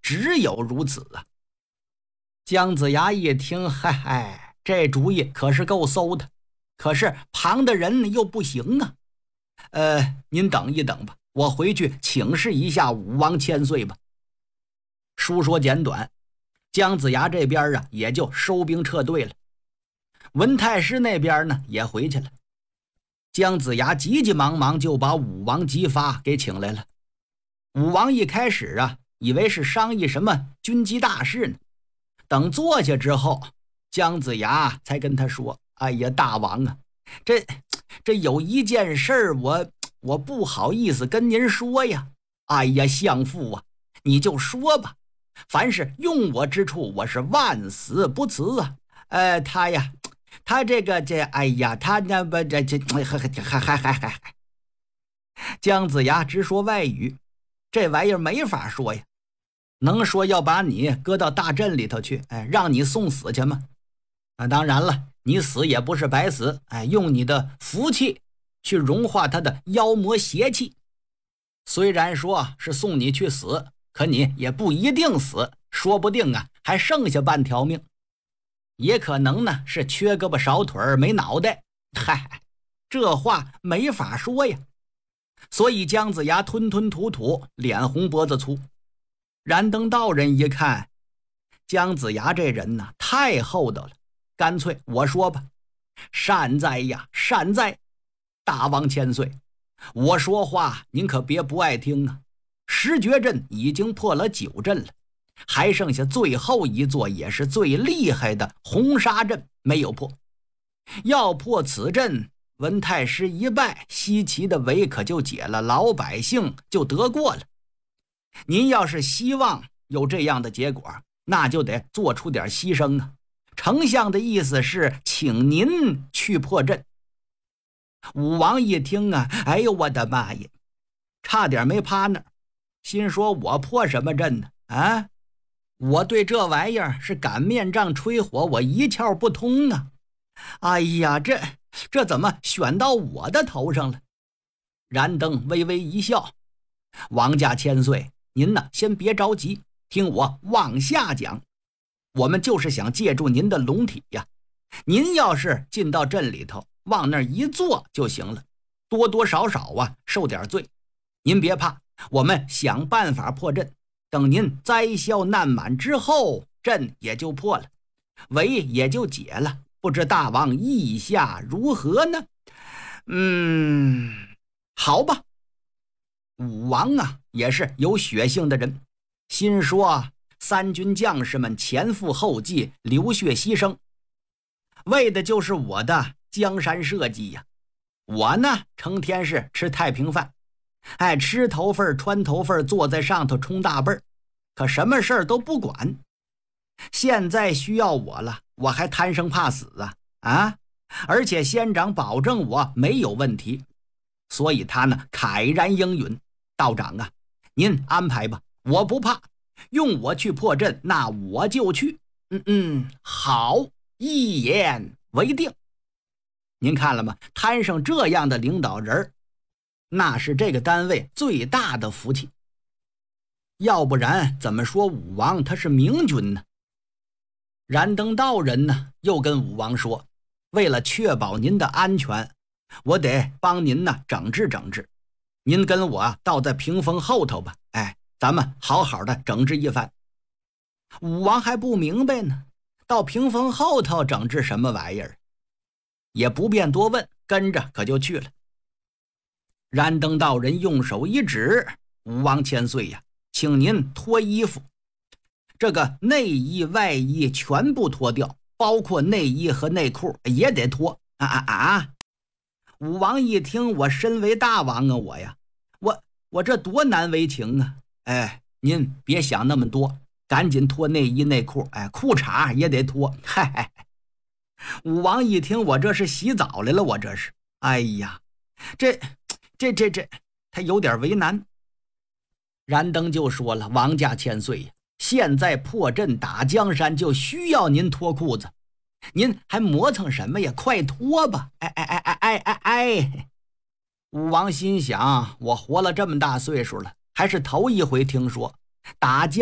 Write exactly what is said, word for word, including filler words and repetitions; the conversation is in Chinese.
只有如此啊。姜子牙一听，嗨嗨，这主意可是够馊的，可是旁的人又不行啊。呃，您等一等吧，我回去请示一下武王千岁吧。书说简短，姜子牙这边啊也就收兵撤退了。文太师那边呢也回去了。姜子牙急急忙忙就把武王姬发给请来了。武王一开始啊以为是商议什么军机大事呢，等坐下之后，姜子牙才跟他说：哎呀，大王啊，这这有一件事我我不好意思跟您说呀。哎呀，相父啊，你就说吧，凡是用我之处，我是万死不辞啊。呃，他呀，他这个这，哎呀，他那不这这还还还还还还，姜子牙直说外语，这玩意儿没法说呀。能说要把你搁到大阵里头去，哎，让你送死去吗？啊，当然了，你死也不是白死，哎，用你的福气去融化他的妖魔邪气。虽然说是送你去死，可你也不一定死，说不定啊还剩下半条命，也可能呢是缺胳膊少腿儿没脑袋。嗨，这话没法说呀。所以姜子牙吞吞吐吐，脸红脖子粗。燃灯道人一看，姜子牙这人呢太厚道了，干脆我说吧，善哉呀善哉，大王千岁，我说话您可别不爱听啊。十绝阵已经破了九阵了，还剩下最后一座也是最厉害的红沙阵没有破。要破此阵，文太师一败，西岐的围可就解了，老百姓就得过了。您要是希望有这样的结果，那就得做出点牺牲啊。丞相的意思是请您去破阵。武王一听啊，哎呦我的妈呀，差点没趴那儿，心说我破什么阵呢？啊，我对这玩意儿是擀面杖吹火，我一窍不通啊。哎呀，这这怎么选到我的头上了？燃灯微微一笑，王家千岁，您呢先别着急，听我往下讲。我们就是想借助您的龙体呀，您要是进到阵里头，往那儿一坐就行了，多多少少啊受点罪。您别怕，我们想办法破阵，等您灾消难满之后，阵也就破了，围也就解了。不知大王意下如何呢？嗯，好吧。武王啊也是有血性的人，心说三军将士们前赴后继，流血牺牲，为的就是我的江山社稷呀。我呢成天是吃太平饭，哎，吃头份穿头份，坐在上头冲大辈儿，可什么事儿都不管。现在需要我了，我还贪生怕死啊啊！而且县长保证我没有问题，所以他呢慨然应允。道长啊，您安排吧，我不怕，用我去破阵，那我就去。嗯嗯，好，一言为定。您看了吗？摊上这样的领导人，那是这个单位最大的福气。要不然怎么说武王他是明君呢？燃灯道人呢又跟武王说，为了确保您的安全，我得帮您呢整治整治，您跟我倒在屏风后头吧，哎，咱们好好的整治一番。武王还不明白呢，到屏风后头整治什么玩意儿，也不便多问，跟着可就去了。燃灯道人用手一指，武王千岁呀，请您脱衣服，这个内衣外衣全部脱掉，包括内衣和内裤也得脱啊啊啊！武王一听，我身为大王啊，我呀，我我这多难为情啊！哎，您别想那么多，赶紧脱内衣内裤，哎，裤衩也得脱。嗨，武王一听，我这是洗澡来了，我这是，哎呀，这这这这，他有点为难。燃灯就说了，王家千岁呀，现在破阵打江山就需要您脱裤子，您还磨蹭什么呀？快脱吧！哎哎哎哎哎哎哎！武王心想，我活了这么大岁数了，还是头一回听说打江